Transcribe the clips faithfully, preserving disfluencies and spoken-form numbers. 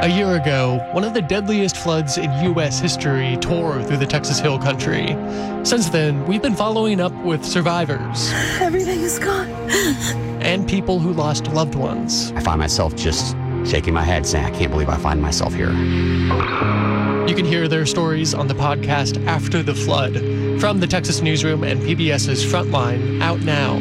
A year ago, one of the deadliest floods in U S history tore through the Texas Hill Country. Since then, we've been following up with survivors. Everything is gone. And people who lost loved ones. I find myself just shaking my head saying, I can't believe I find myself here. You can hear their stories on the podcast After the Flood from the Texas Newsroom and PBS's Frontline, out now.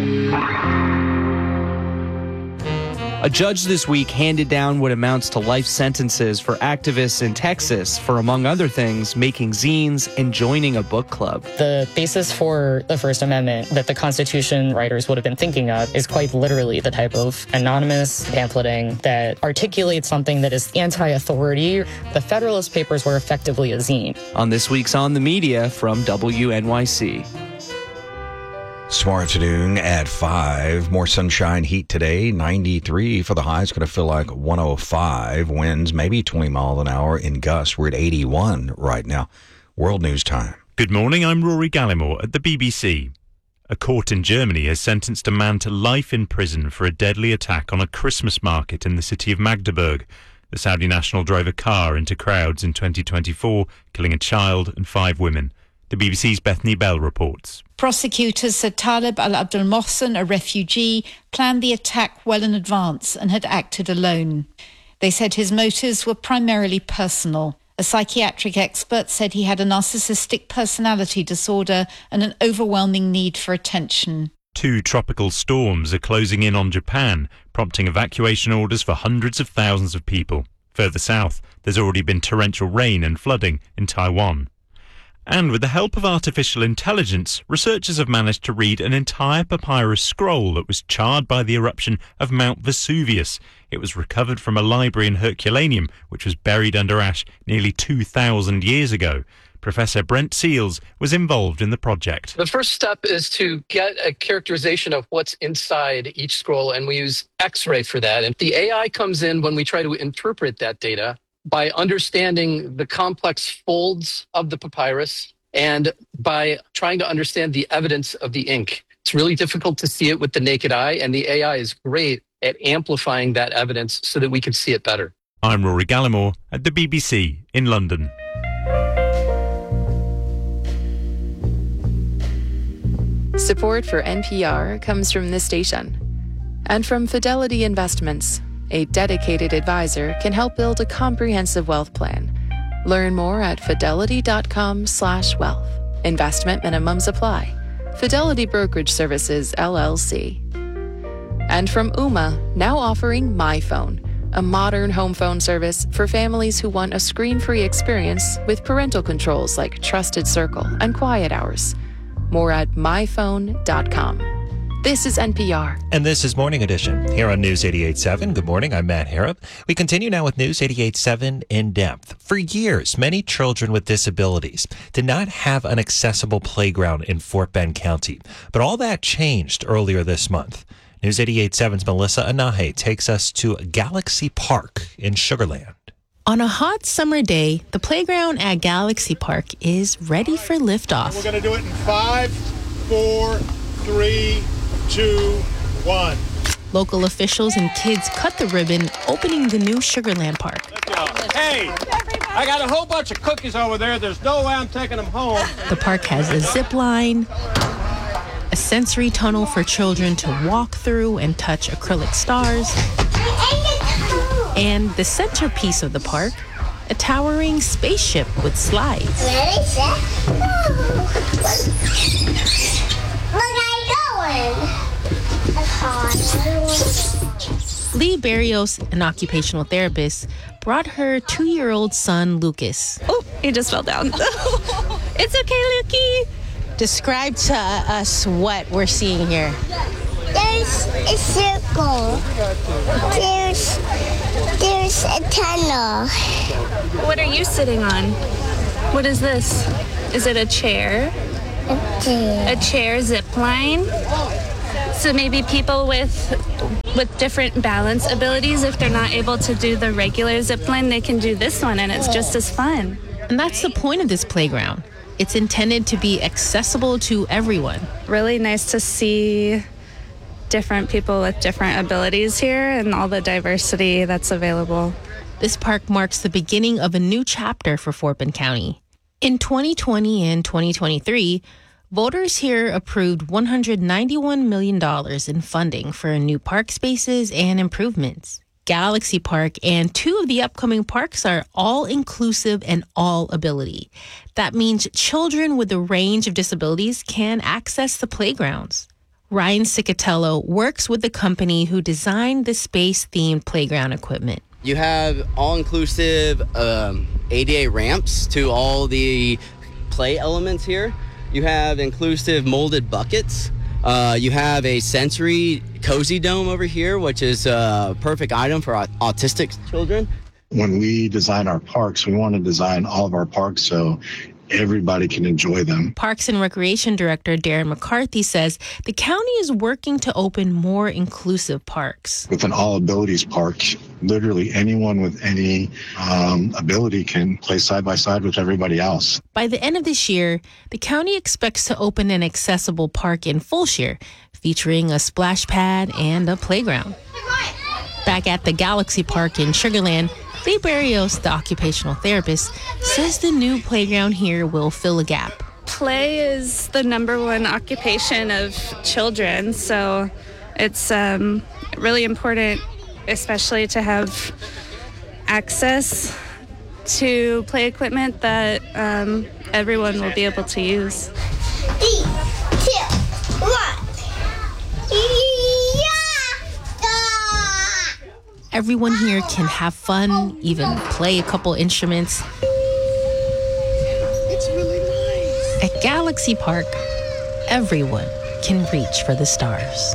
A judge this week handed down what amounts to life sentences for activists in Texas for, among other things, making zines and joining a book club. The basis for the First Amendment that the Constitution writers would have been thinking of is quite literally the type of anonymous pamphleting that articulates something that is anti-authority. The Federalist Papers were effectively a zine. On this week's On the Media from W N Y C. Tomorrow afternoon at five. More sunshine, heat today. ninety-three for the high. It's going to feel like one oh five. Winds maybe twenty miles an hour in gusts. We're at eighty-one right now. World News Time. Good morning. I'm Rory Gallimore at the B B C. A court in Germany has sentenced a man to life in prison for a deadly attack on a Christmas market in the city of Magdeburg. The Saudi national drove a car into crowds in twenty twenty-four, killing a child and five women. The B B C's Bethany Bell reports. Prosecutors said Talib al-Abdul Mohsen, a refugee, planned the attack well in advance and had acted alone. They said his motives were primarily personal. A psychiatric expert said he had a narcissistic personality disorder and an overwhelming need for attention. Two tropical storms are closing in on Japan, prompting evacuation orders for hundreds of thousands of people. Further south, there's already been torrential rain and flooding in Taiwan. And with the help of artificial intelligence, researchers have managed to read an entire papyrus scroll that was charred by the eruption of Mount Vesuvius. It was recovered from a library in Herculaneum, which was buried under ash nearly two thousand years ago. Professor Brent Seals was involved in the project. The first step is to get a characterization of what's inside each scroll, and we use X-ray for that. And the A I comes in when we try to interpret that data by understanding the complex folds of the papyrus and by trying to understand the evidence of the ink. It's really difficult to see it with the naked eye, and the A I is great at amplifying that evidence so that we can see it better. I'm Rory Gallimore at the B B C in London. Support for N P R comes from this station and from Fidelity Investments. A dedicated advisor can help build a comprehensive wealth plan. Learn more at fidelity.com slash wealth. Investment minimums apply. Fidelity Brokerage Services, L L C. And from Ooma, now offering MyPhone, a modern home phone service for families who want a screen-free experience with parental controls like Trusted Circle and Quiet Hours. More at my phone dot com. This is N P R. And this is Morning Edition here on News eighty-eight point seven. Good morning. I'm Matt Harrop. We continue now with News eighty-eight point seven In Depth. For years, many children with disabilities did not have an accessible playground in Fort Bend County. But all that changed earlier this month. News eighty-eight point seven's Melissa Anahe takes us to Galaxy Park in Sugar Land. On a hot summer day, the playground at Galaxy Park is ready for liftoff. We're going to do it in five, four, three, two, one. Local officials and kids cut the ribbon, opening the new Sugar Land Park. Hey, I got a whole bunch of cookies over there. There's no way I'm taking them home. The park has a zip line, a sensory tunnel for children to walk through and touch acrylic stars, and the centerpiece of the park, a towering spaceship with slides. Where is it? Look, I'm going. Lee Barrios, an occupational therapist, brought her two-year-old son, Lucas. Oh, he just fell down. It's okay, Lukey. Describe to us what we're seeing here. There's a circle. There's, there's a tunnel. What are you sitting on? What is this? Is it a chair? A chair. A chair zip line? So maybe people with with different balance abilities, if they're not able to do the regular zip line, they can do this one, and it's just as fun. And that's the point of this playground. It's intended to be accessible to everyone. Really nice to see different people with different abilities here and all the diversity that's available. This park marks the beginning of a new chapter for Fort Bend County. In twenty twenty and twenty twenty-three, voters here approved one hundred ninety-one million dollars in funding for new park spaces and improvements. Galaxy Park and two of the upcoming parks are all-inclusive and all-ability. That means children with a range of disabilities can access the playgrounds. Ryan Cicatello works with the company who designed the space-themed playground equipment. You have all-inclusive um, A D A ramps to all the play elements here. You have inclusive molded buckets. Uh, you have a sensory cozy dome over here, which is a perfect item for autistic children. When we design our parks, we want to design all of our parks so everybody can enjoy them. Parks and Recreation Director Darren McCarthy says the county is working to open more inclusive parks. With an all abilities park, literally anyone with any um, ability can play side by side with everybody else. By the end of this year, the county expects to open an accessible park in Fulshire, featuring a splash pad and a playground. Back at the Galaxy Park in Sugarland, Lee Barrios, the occupational therapist, says the new playground here will fill a gap. Play is the number one occupation of children, so it's um, really important, especially to have access to play equipment that um, everyone will be able to use. Three, two, one. Everyone here can have fun, even play a couple instruments. It's really nice. At Galaxy Park, everyone can reach for the stars.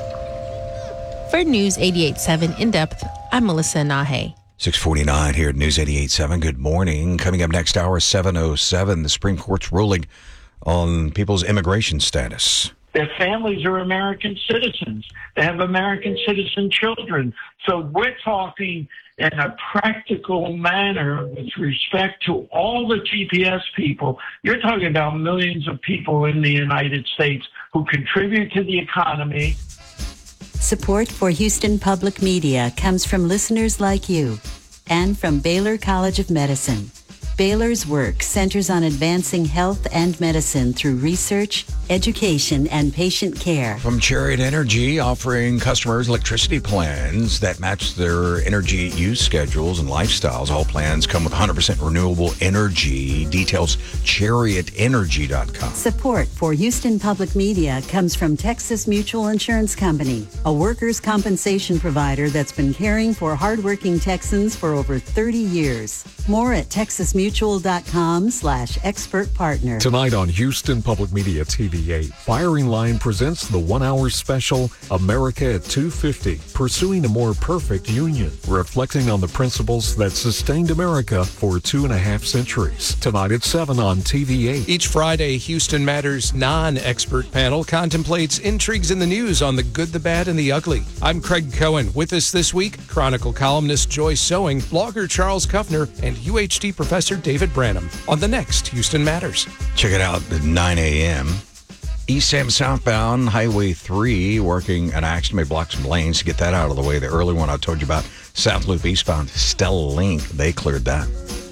For News eighty-eight point seven In Depth, I'm Melissa Nahe. six forty-nine here at News eighty-eight point seven. Good morning. Coming up next hour, seven oh seven, the Supreme Court's ruling on people's immigration status. Their families are American citizens. They have American citizen children. So we're talking in a practical manner with respect to all the G P S people. You're talking about millions of people in the United States who contribute to the economy. Support for Houston Public Media comes from listeners like you and from Baylor College of Medicine. Baylor's work centers on advancing health and medicine through research, education, and patient care. From Chariot Energy, offering customers electricity plans that match their energy use schedules and lifestyles. All plans come with one hundred percent renewable energy. Details, chariot energy dot com. Support for Houston Public Media comes from Texas Mutual Insurance Company, a workers' compensation provider that's been caring for hardworking Texans for over thirty years. More at texas mutual dot com slash expert partner. Tonight on Houston Public Media T V eight, Firing Line presents the one-hour special, America at two fifty, Pursuing a More Perfect Union, reflecting on the principles that sustained America for two and a half centuries. Tonight at seven on T V eight. Each Friday, Houston Matters non-expert panel contemplates intrigues in the news on the good, the bad, and the ugly. I'm Craig Cohen. With us this week, Chronicle columnist Joyce Sowing, blogger Charles Kuffner, and U H D professor David Branham on the next Houston Matters. Check it out at nine a.m. East Sam southbound Highway three working an accident, may block some lanes to get that out of the way. The early one I told you about, South Loop eastbound Stella Link, they cleared that.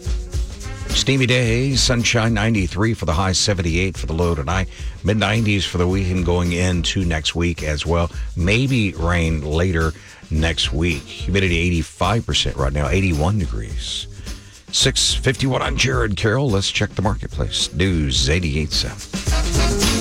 Steamy day, sunshine ninety-three for the high, seventy-eight for the low tonight. mid nineties for the weekend going into next week as well. Maybe rain later next week. Humidity eighty-five percent right now, eighty-one degrees. six fifty-one on Jared Carroll. Let's check the marketplace. News eighty-eight point seven.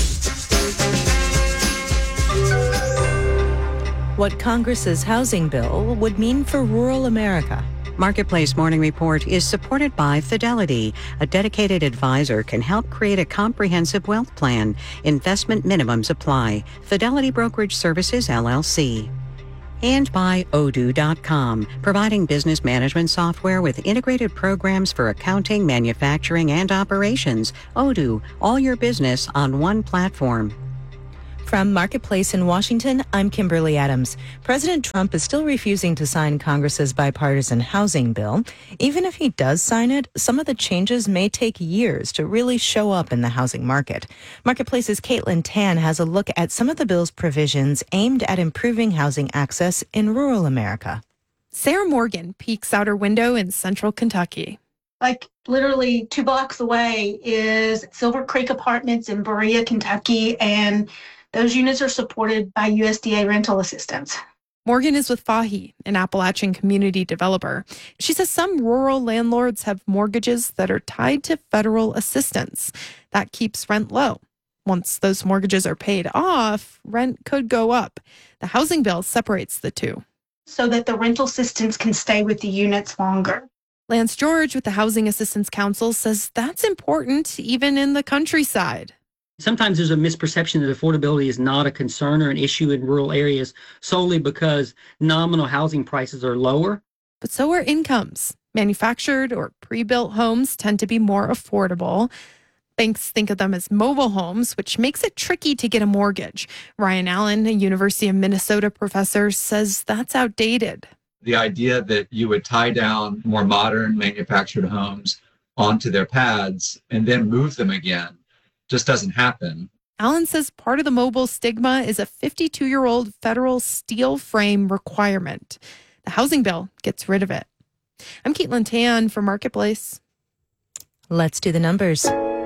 What Congress's housing bill would mean for rural America. Marketplace Morning Report is supported by Fidelity. A dedicated advisor can help create a comprehensive wealth plan. Investment minimums apply. Fidelity Brokerage Services, L L C. And by Odoo dot com, providing business management software with integrated programs for accounting, manufacturing, and operations. Odoo, all your business on one platform. From Marketplace in Washington, I'm Kimberly Adams. President Trump is still refusing to sign Congress's bipartisan housing bill. Even if he does sign it, some of the changes may take years to really show up in the housing market. Marketplace's Caitlin Tan has a look at some of the bill's provisions aimed at improving housing access in rural America. Sarah Morgan peeks out her window in central Kentucky. Like literally two blocks away is Silver Creek Apartments in Berea, Kentucky, and those units are supported by U S D A rental assistance. Morgan is with Fahi, an Appalachian community developer. She says some rural landlords have mortgages that are tied to federal assistance. That keeps rent low. Once those mortgages are paid off, rent could go up. The housing bill separates the two, so that the rental assistance can stay with the units longer. Lance George with the Housing Assistance Council says that's important even in the countryside. Sometimes there's a misperception that affordability is not a concern or an issue in rural areas solely because nominal housing prices are lower. But so are incomes. Manufactured or pre-built homes tend to be more affordable. Banks think of them as mobile homes, which makes it tricky to get a mortgage. Ryan Allen, a University of Minnesota professor, says that's outdated. The idea that you would tie down more modern manufactured homes onto their pads and then move them again just doesn't happen. Allen says part of the mobile stigma is a fifty-two-year-old federal steel frame requirement. The housing bill gets rid of it. I'm Caitlin Tan for Marketplace. Let's do the numbers.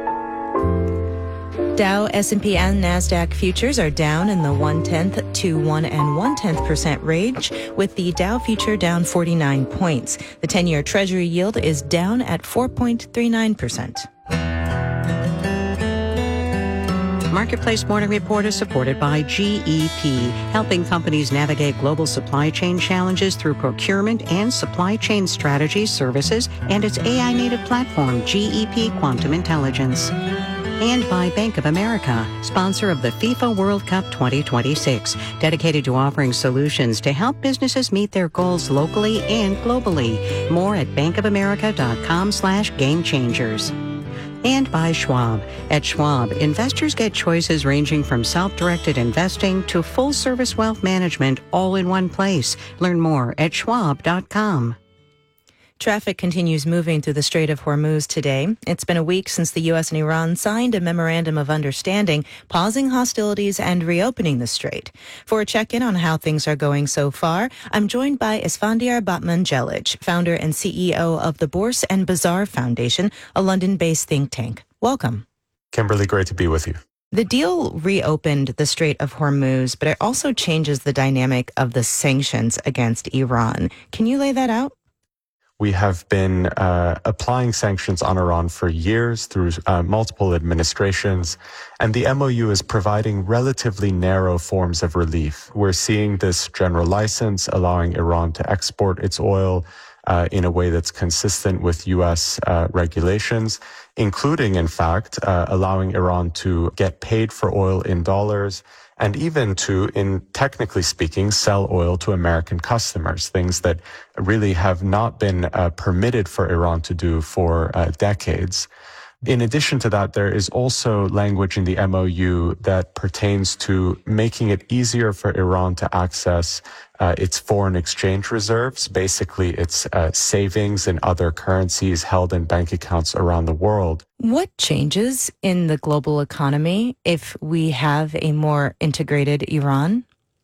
Dow, S and P, and NASDAQ futures are down in the one-tenth to one and one-tenth percent range, with the Dow future down forty-nine points. The ten-year Treasury yield is down at four point three nine percent. Marketplace Morning Report is supported by G E P, helping companies navigate global supply chain challenges through procurement and supply chain strategy services and its A I-native platform, G E P Quantum Intelligence. And by Bank of America, sponsor of the FIFA World Cup twenty twenty-six, dedicated to offering solutions to help businesses meet their goals locally and globally. More at bankofamerica.com slash game changers. And by Schwab. At Schwab, investors get choices ranging from self-directed investing to full-service wealth management all in one place. Learn more at schwab dot com. Traffic continues moving through the Strait of Hormuz today. It's been a week since the U S and Iran signed a memorandum of understanding, pausing hostilities and reopening the strait. For a check-in on how things are going so far, I'm joined by Esfandiar Batman-Jelic, founder and C E O of the Bourse and Bazaar Foundation, a London-based think tank. Welcome. Kimberly, great to be with you. The deal reopened the Strait of Hormuz, but it also changes the dynamic of the sanctions against Iran. Can you lay that out? We have been uh, applying sanctions on Iran for years through uh, multiple administrations, and the M O U is providing relatively narrow forms of relief. We're seeing this general license allowing Iran to export its oil uh, in a way that's consistent with U S uh, regulations, including, in fact, uh, allowing Iran to get paid for oil in dollars, and even to, in technically speaking, sell oil to American customers, things that really have not been uh, permitted for Iran to do for uh, decades. In addition to that, there is also language in the M O U that pertains to making it easier for Iran to access uh, its foreign exchange reserves, basically its uh, savings in other currencies held in bank accounts around the world. What changes in the global economy if we have a more integrated Iran?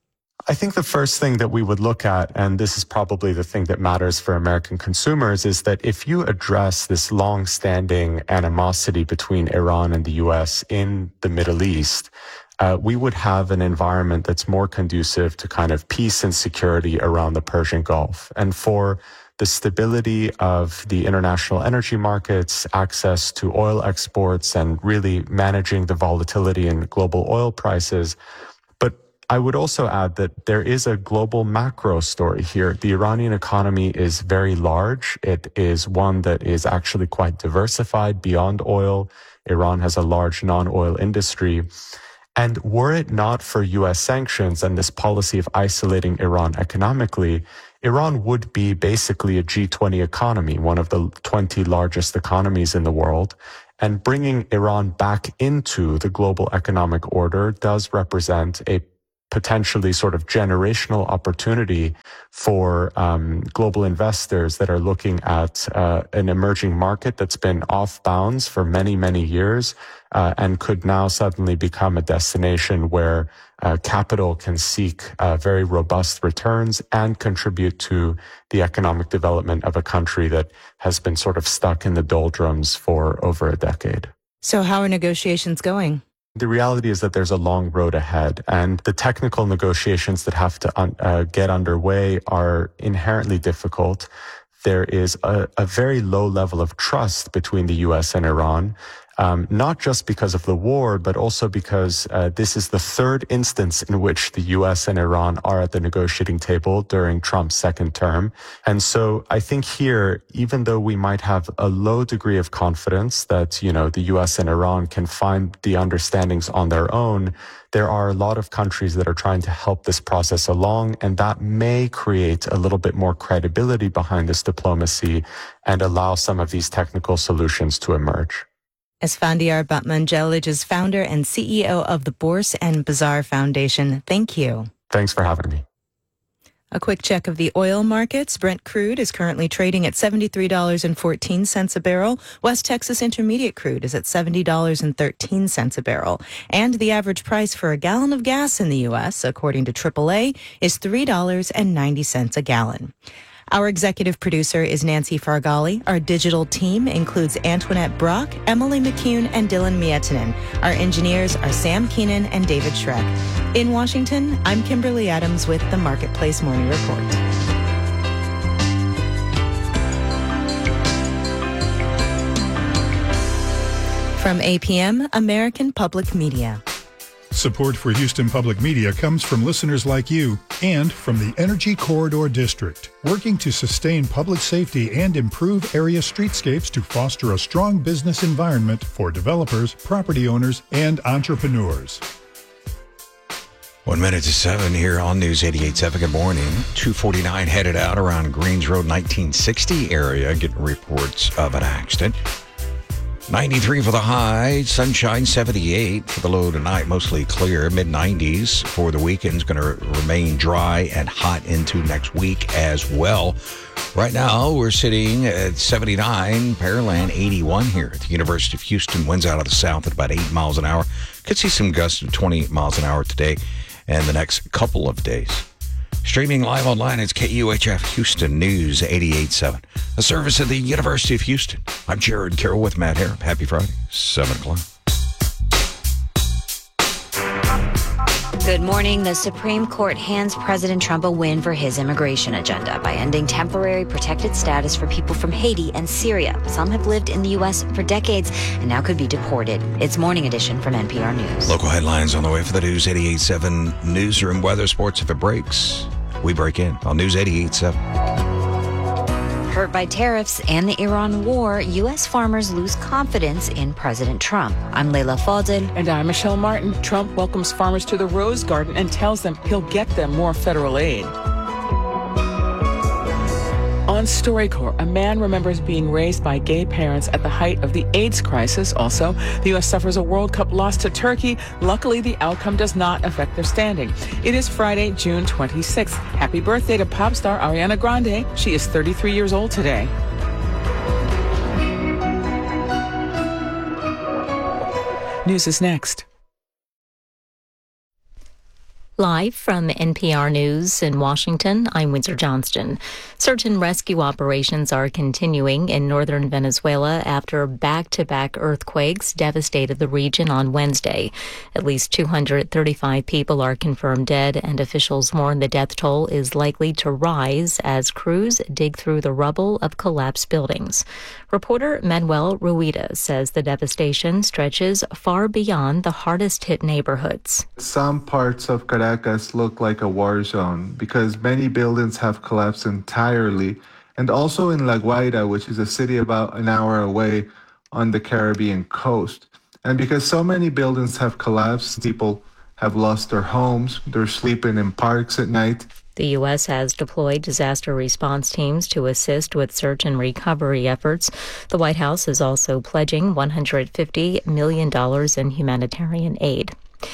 I think the first thing that we would look at, and this is probably the thing that matters for American consumers, is that if you address this long-standing animosity between Iran and the U S in the Middle East, uh, we would have an environment that's more conducive to kind of peace and security around the Persian Gulf. And for the stability of the international energy markets, access to oil exports, and really managing the volatility in global oil prices. I would also add that there is a global macro story here. The Iranian economy is very large. It is one that is actually quite diversified beyond oil. Iran has a large non-oil industry. And were it not for U S sanctions and this policy of isolating Iran economically, Iran would be basically a G twenty economy, one of the twenty largest economies in the world. And bringing Iran back into the global economic order does represent a potentially sort of generational opportunity for um, global investors that are looking at uh, an emerging market that's been off bounds for many, many years uh, and could now suddenly become a destination where uh, capital can seek uh, very robust returns and contribute to the economic development of a country that has been sort of stuck in the doldrums for over a decade. So how are negotiations going? The reality is that there's a long road ahead, and the technical negotiations that have to un- uh, get underway are inherently difficult. There is a, a very low level of trust between the U S and Iran, um, not just because of the war, but also because uh, this is the third instance in which the U S and Iran are at the negotiating table during Trump's second term. And so I think here, even though we might have a low degree of confidence that, you know, the U S and Iran can find the understandings on their own, there are a lot of countries that are trying to help this process along, and that may create a little bit more credibility behind this diplomacy and allow some of these technical solutions to emerge. Esfandiar Batmangelij is founder and C E O of the Bourse and Bazaar Foundation. Thank you. Thanks for having me. A quick check of the oil markets. Brent crude is currently trading at seventy-three dollars and fourteen cents a barrel. West Texas Intermediate crude is at seventy dollars and thirteen cents a barrel. And the average price for a gallon of gas in the U S, according to triple A, is three dollars and ninety cents a gallon. Our executive producer is Nancy Fargali. Our digital team includes Antoinette Brock, Emily McCune, and Dylan Miettinen. Our engineers are Sam Keenan and David Schreck. In Washington, I'm Kimberly Adams with the Marketplace Morning Report. From A P M, American Public Media. Support for Houston Public Media comes from listeners like you and from the Energy Corridor District, working to sustain public safety and improve area streetscapes to foster a strong business environment for developers, property owners, and entrepreneurs. One minute to seven here on News eighty-eight point seven. Good morning. two forty-nine headed out around Greens Road, nineteen sixty area, getting reports of an accident. ninety-three for the high, sunshine seventy-eight for the low tonight, mostly clear, mid nineties for the weekend's going to remain dry and hot into next week as well. Right now, we're sitting at seventy-nine, Pearland eighty-one here at the University of Houston. Winds out of the south at about eight miles an hour. Could see some gusts of twenty miles an hour today and the next couple of days. Streaming live online, it's K U H F Houston News eighty-eight point seven, a service of the University of Houston. I'm Jared Carroll with Matt Harrop. Happy Friday, seven o'clock. Good morning. The Supreme Court hands President Trump a win for his immigration agenda by ending temporary protected status for people from Haiti and Syria. Some have lived in the U S for decades and now could be deported. It's Morning Edition from N P R News. Local headlines on the way for the News eighty-eight point seven newsroom. Weather, sports, if it breaks, we break in on News eighty-eight point seven. Hurt by tariffs and the Iran war, U S farmers lose confidence in President Trump. I'm Leila Fadel. And I'm Michelle Martin. Trump welcomes farmers to the Rose Garden and tells them he'll get them more federal aid. On StoryCorps, a man remembers being raised by gay parents at the height of the AIDS crisis. Also, the U S suffers a World Cup loss to Turkey. Luckily, the outcome does not affect their standing. It is Friday, June twenty-sixth. Happy birthday to pop star Ariana Grande. She is thirty-three years old today. News is next. Live from N P R News in Washington, I'm Windsor Johnston. Search and rescue operations are continuing in northern Venezuela after back-to-back earthquakes devastated the region on Wednesday. At least two hundred thirty-five people are confirmed dead, and officials warn the death toll is likely to rise as crews dig through the rubble of collapsed buildings. Reporter Manuel Rueda says the devastation stretches far beyond the hardest-hit neighborhoods. Some parts of Caracas look like a war zone because many buildings have collapsed entirely, and also in La Guaira, which is a city about an hour away on the Caribbean coast. And because so many buildings have collapsed, people have lost their homes, they're sleeping in parks at night. The U S has deployed disaster response teams to assist with search and recovery efforts. The White House is also pledging one hundred fifty million dollars in humanitarian aid.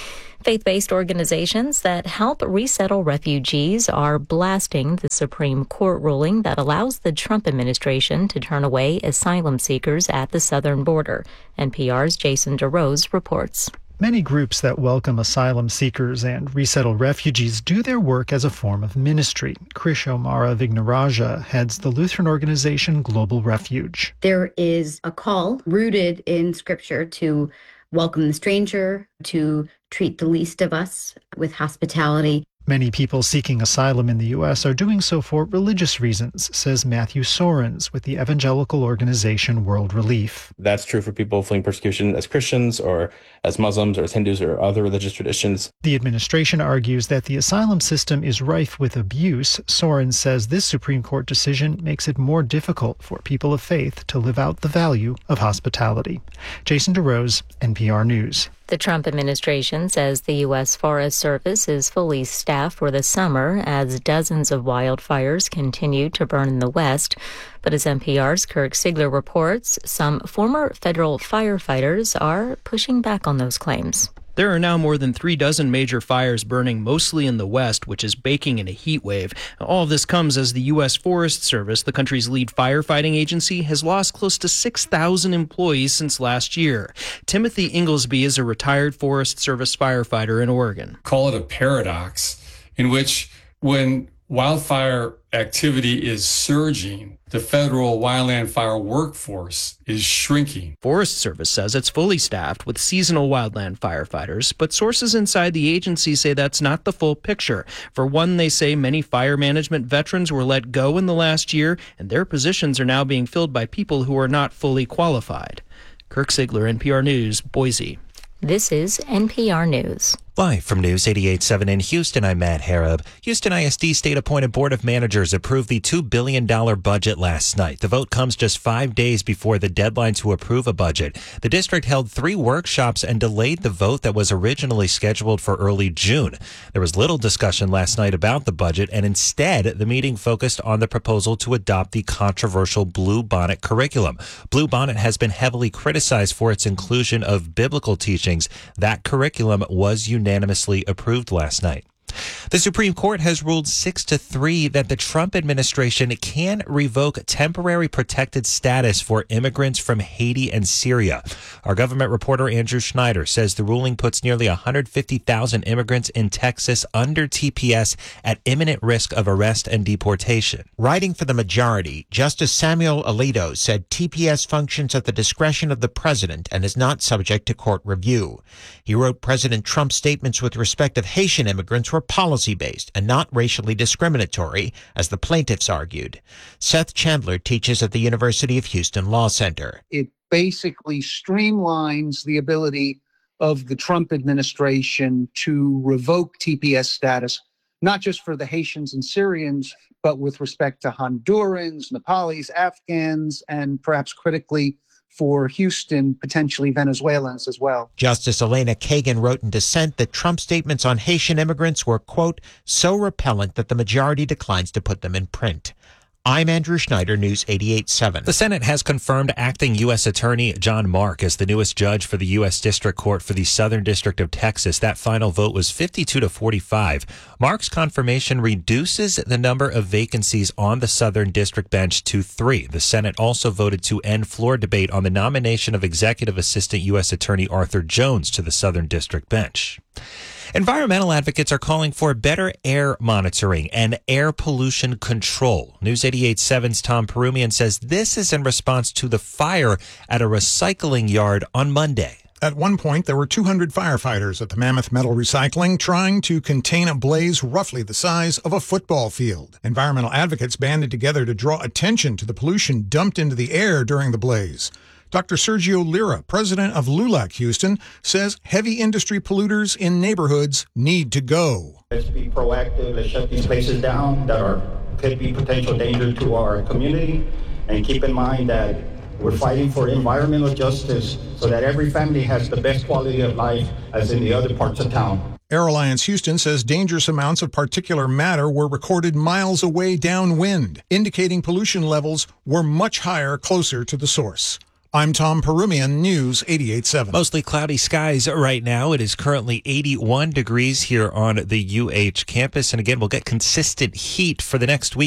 Faith-based organizations that help resettle refugees are blasting the Supreme Court ruling that allows the Trump administration to turn away asylum seekers at the southern border. N P R's Jason DeRose reports. Many groups that welcome asylum seekers and resettle refugees do their work as a form of ministry. Krish O'Mara Vignaraja heads the Lutheran organization Global Refuge. There is a call rooted in Scripture to welcome the stranger, to treat the least of us with hospitality. Many people seeking asylum in the U S are doing so for religious reasons, says Matthew Sorens with the evangelical organization World Relief. That's true for people fleeing persecution as Christians or as Muslims or as Hindus or other religious traditions. The administration argues that the asylum system is rife with abuse. Sorens says this Supreme Court decision makes it more difficult for people of faith to live out the value of hospitality. Jason DeRose, N P R News. The Trump administration says the U S Forest Service is fully staffed for the summer as dozens of wildfires continue to burn in the West. But as N P R's Kirk Siegler reports, some former federal firefighters are pushing back on those claims. There are now more than three dozen major fires burning mostly in the West, which is baking in a heat wave. All of this comes as the U S Forest Service, the country's lead firefighting agency, has lost close to six thousand employees since last year. Timothy Inglesby is a retired Forest Service firefighter in Oregon. Call it a paradox in which when wildfire activity is surging, the federal wildland fire workforce is shrinking. Forest Service says it's fully staffed with seasonal wildland firefighters, but sources inside the agency say that's not the full picture. For one, they say many fire management veterans were let go in the last year, and their positions are now being filled by people who are not fully qualified. Kirk Siegler, N P R News, Boise. This is N P R News. Live from News eighty-eight point seven in Houston, I'm Matt Harab. Houston I S D state-appointed Board of Managers approved the two billion dollars budget last night. The vote comes just five days before the deadline to approve a budget. The district held three workshops and delayed the vote that was originally scheduled for early June. There was little discussion last night about the budget, and instead, the meeting focused on the proposal to adopt the controversial Blue Bonnet curriculum. Blue Bonnet has been heavily criticized for its inclusion of biblical teachings. That curriculum was unanimous. unanimously approved last night. The Supreme Court has ruled six to three that the Trump administration can revoke temporary protected status for immigrants from Haiti and Syria. Our government reporter Andrew Schneider says the ruling puts nearly one hundred fifty thousand immigrants in Texas under T P S at imminent risk of arrest and deportation. Writing for the majority, Justice Samuel Alito said T P S functions at the discretion of the president and is not subject to court review. He wrote President Trump's statements with respect of Haitian immigrants were policy-based and not racially discriminatory, as the plaintiffs argued. Seth Chandler teaches at the University of Houston Law Center. It basically streamlines the ability of the Trump administration to revoke T P S status, not just for the Haitians and Syrians, but with respect to Hondurans, Nepalis, Afghans, and perhaps critically for Houston, potentially Venezuelans as well. Justice Elena Kagan wrote in dissent that Trump's statements on Haitian immigrants were, quote, so repellent that the majority declines to put them in print. I'm Andrew Schneider, News eighty-eight point seven. The Senate has confirmed acting U S Attorney John Mark as the newest judge for the U S District Court for the Southern District of Texas. That final vote was fifty-two to forty-five. Mark's confirmation reduces the number of vacancies on the Southern District bench to three. The Senate also voted to end floor debate on the nomination of Executive Assistant U S Attorney Arthur Jones to the Southern District bench. Environmental advocates are calling for better air monitoring and air pollution control. News eighty-eight point seven's Tom Perumian says this is in response to the fire at a recycling yard on Monday. At one point, there were two hundred firefighters at the Mammoth Metal Recycling trying to contain a blaze roughly the size of a football field. Environmental advocates banded together to draw attention to the pollution dumped into the air during the blaze. Doctor Sergio Lira, president of LULAC Houston, says heavy industry polluters in neighborhoods need to go. Let's be proactive. Let's shut these places down that are could be potential danger to our community. And keep in mind that we're fighting for environmental justice so that every family has the best quality of life as in the other parts of town. Air Alliance Houston says dangerous amounts of particulate matter were recorded miles away downwind, indicating pollution levels were much higher closer to the source. I'm Tom Perumian, News eighty-eight point seven. Mostly cloudy skies right now. It is currently eighty-one degrees here on the U H campus. And again, we'll get consistent heat for the next week.